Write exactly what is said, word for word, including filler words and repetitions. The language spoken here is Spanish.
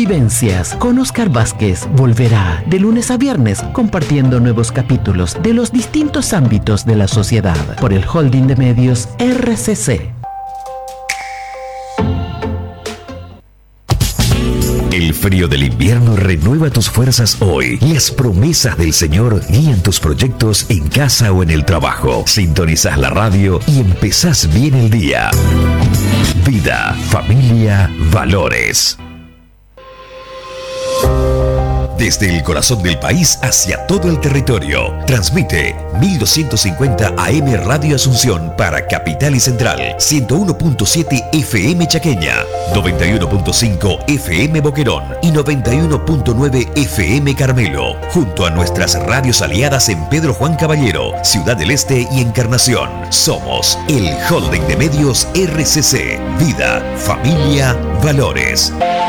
Vivencias con Oscar Vázquez volverá de lunes a viernes compartiendo nuevos capítulos de los distintos ámbitos de la sociedad por el Holding de Medios R C C. El frío del invierno renueva tus fuerzas hoy. Las promesas del Señor guían tus proyectos en casa o en el trabajo. Sintonizás la radio y empezás bien el día. Vida, familia, valores. Desde el corazón del país hacia todo el territorio. Transmite mil doscientos cincuenta A M Radio Asunción para Capital y Central, ciento uno punto siete F M Chaqueña, noventa y uno punto cinco F M Boquerón y noventa y uno punto nueve F M Carmelo, junto a nuestras radios aliadas en Pedro Juan Caballero, Ciudad del Este y Encarnación. Somos el Holding de Medios R C C. Vida, familia, valores.